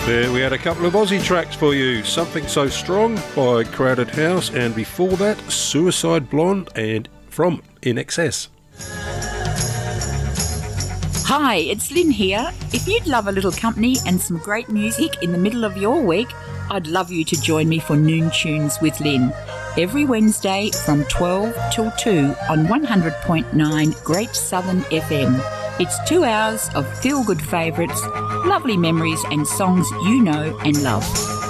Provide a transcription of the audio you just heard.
There we had a couple of Aussie tracks for you. Something So Strong by Crowded House, and before that, Suicide Blonde and from In Excess. Hi, it's Lynn here. If you'd love a little company and some great music in the middle of your week, I'd love you to join me for Noon Tunes with Lynn. Every Wednesday from 12 till 2 on 100.9 Great Southern FM. It's 2 hours of feel-good favourites, lovely memories and songs you know and love.